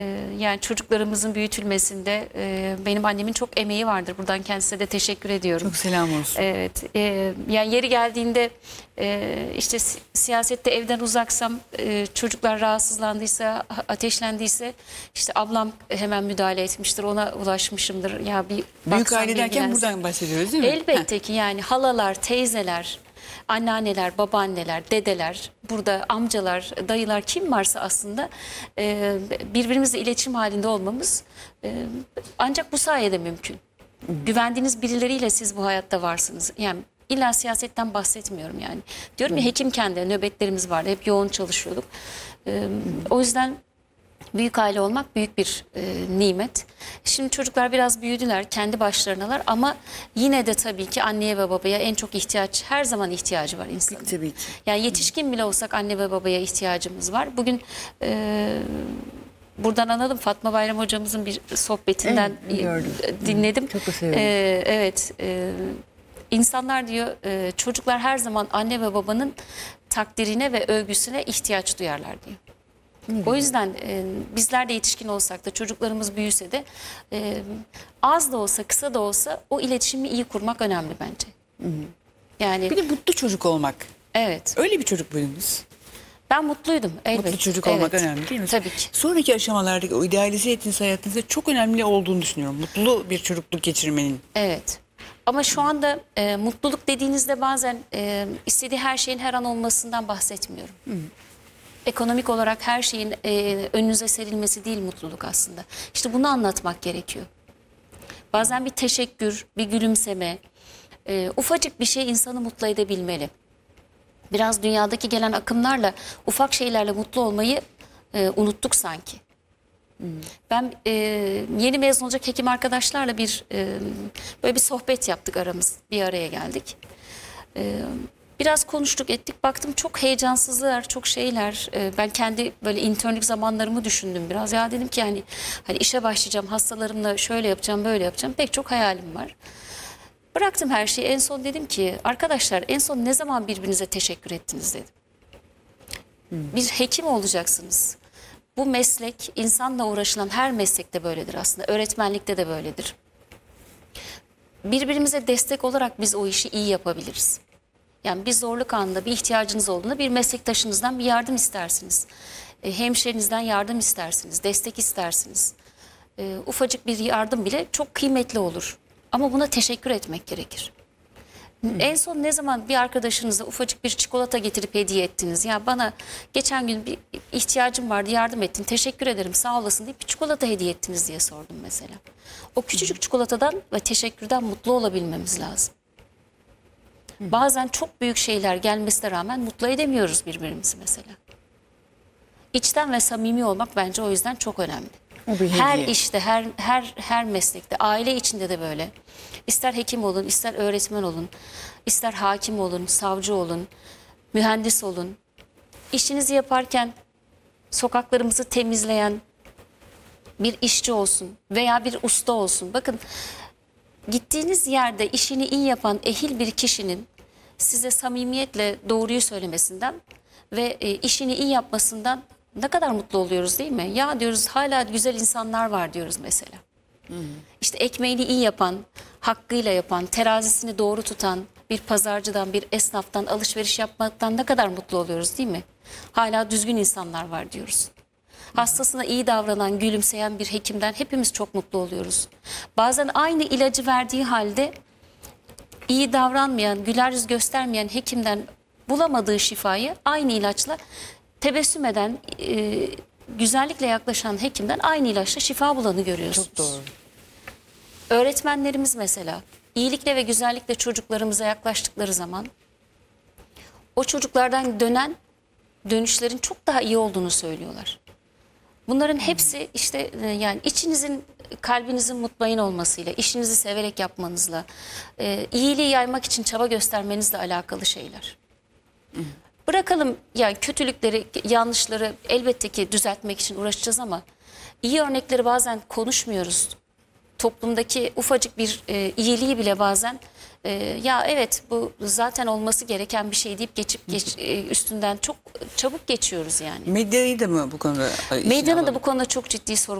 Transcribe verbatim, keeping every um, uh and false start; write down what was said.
Yani çocuklarımızın büyütülmesinde e, benim annemin çok emeği vardır. Buradan kendisine de teşekkür ediyorum. Çok selam olsun. Evet. E, yani yeri geldiğinde e, işte si siyasette evden uzaksam, e, çocuklar rahatsızlandıysa, ateşlendiyse işte ablam hemen müdahale etmiştir. Ona ulaşmışımdır. Ya bir Büyük aile derken buradan bahsediyoruz değil mi? Elbette ki yani halalar, teyzeler, anneanneler, babaanneler, dedeler, burada amcalar, dayılar kim varsa aslında e, birbirimizle iletişim halinde olmamız e, ancak bu sayede mümkün. Hı. Güvendiğiniz birileriyle siz bu hayatta varsınız. Yani illa siyasetten bahsetmiyorum yani. Diyorum ya hekimken de nöbetlerimiz vardı. Hep yoğun çalışıyorduk. E, o yüzden büyük aile olmak büyük bir e, nimet. Şimdi çocuklar biraz büyüdüler, kendi başlarınalar ama yine de tabii ki anneye ve babaya en çok ihtiyaç, her zaman ihtiyacı var insanın. Tabii ki. Yani yetişkin bile olsak anne ve babaya ihtiyacımız var. Bugün e, buradan anladım, Fatma Bayram hocamızın bir sohbetinden evet, dinledim. Çok da sevindim. E, evet, e, insanlar diyor e, çocuklar her zaman anne ve babanın takdirine ve övgüsüne ihtiyaç duyarlar diyor. O yüzden e, bizler de yetişkin olsak da çocuklarımız büyüse de e, az da olsa kısa da olsa o iletişimi iyi kurmak önemli bence. Hı hı. Yani bir de mutlu çocuk olmak. Evet. Öyle bir çocuk muydunuz? Ben mutluydum elbette. Mutlu çocuk olmak evet. önemli değil mi? Tabii ki. Sonraki aşamalardaki o idealize ettiğiniz hayatınızda çok önemli olduğunu düşünüyorum. Mutlu bir çocukluk geçirmenin. Evet. Ama şu anda e, mutluluk dediğinizde bazen e, istediği her şeyin her an olmasından bahsetmiyorum. Hı. Ekonomik olarak her şeyin e, önünüze serilmesi değil mutluluk aslında. İşte bunu anlatmak gerekiyor. Bazen bir teşekkür, bir gülümseme, e, ufacık bir şey insanı mutlu edebilmeli. Biraz dünyadaki gelen akımlarla, ufak şeylerle mutlu olmayı e, unuttuk sanki. Hmm. Ben e, yeni mezun olacak hekim arkadaşlarla bir e, böyle bir sohbet yaptık, aramız bir araya geldik. E, Biraz konuştuk ettik, baktım çok heyecansızlar, çok şeyler. Ee, ben kendi böyle internlük zamanlarımı düşündüm biraz. Ya dedim ki yani hani işe başlayacağım, hastalarımla şöyle yapacağım, böyle yapacağım. Pek çok hayalim var. Bıraktım her şeyi. En son dedim ki arkadaşlar en son ne zaman birbirinize teşekkür ettiniz dedim. Hmm. Bir hekim olacaksınız. Bu meslek, insanla uğraşılan her meslekte böyledir aslında. Öğretmenlikte de böyledir. Birbirimize destek olarak biz o işi iyi yapabiliriz. Yani bir zorluk anında bir ihtiyacınız olduğunda bir meslektaşınızdan bir yardım istersiniz. E, hemşirenizden yardım istersiniz, destek istersiniz. E, ufacık bir yardım bile çok kıymetli olur. Ama buna teşekkür etmek gerekir. Hı. En son ne zaman bir arkadaşınıza ufacık bir çikolata getirip hediye ettiniz? Ya bana geçen gün bir ihtiyacım vardı, yardım ettin, teşekkür ederim, sağ olasın deyip bir çikolata hediye ettiniz diye sordum mesela. O küçücük Hı. çikolatadan ve teşekkürden mutlu olabilmemiz lazım. Bazen çok büyük şeyler gelmesine rağmen mutlu edemiyoruz birbirimizi mesela. İçten ve samimi olmak bence o yüzden çok önemli. Her işte, her her her meslekte, aile içinde de böyle. İster hekim olun, ister öğretmen olun, ister hakim olun, savcı olun, mühendis olun. İşinizi yaparken sokaklarımızı temizleyen bir işçi olsun veya bir usta olsun. Bakın, gittiğiniz yerde işini iyi yapan ehil bir kişinin size samimiyetle doğruyu söylemesinden ve e, işini iyi yapmasından ne kadar mutlu oluyoruz değil mi? Ya diyoruz hala güzel insanlar var diyoruz mesela. Hı hı. İşte ekmeğini iyi yapan, hakkıyla yapan, terazisini doğru tutan bir pazarcıdan, bir esnaftan alışveriş yapmaktan ne kadar mutlu oluyoruz değil mi? Hala düzgün insanlar var diyoruz. Hastasına iyi davranan, gülümseyen bir hekimden hepimiz çok mutlu oluyoruz. Bazen aynı ilacı verdiği halde iyi davranmayan, güler yüz göstermeyen hekimden bulamadığı şifayı aynı ilaçla tebessüm eden, e, güzellikle yaklaşan hekimden aynı ilaçla şifa bulanı görüyorsunuz. Çok doğru. Öğretmenlerimiz mesela iyilikle ve güzellikle çocuklarımıza yaklaştıkları zaman o çocuklardan dönen dönüşlerin çok daha iyi olduğunu söylüyorlar. Bunların hepsi işte yani içinizin, kalbinizin mutmain olmasıyla, işinizi severek yapmanızla, e, iyiliği yaymak için çaba göstermenizle alakalı şeyler. Hı. Bırakalım yani kötülükleri, yanlışları elbette ki düzeltmek için uğraşacağız ama iyi örnekleri bazen konuşmuyoruz. toplumdaki ufacık bir e, iyiliği bile bazen e, ya evet bu zaten olması gereken bir şey deyip geçip geç, e, üstünden çok çabuk geçiyoruz yani. Medyayı da mı bu konuda? Medyanın da bu konuda çok ciddi sorun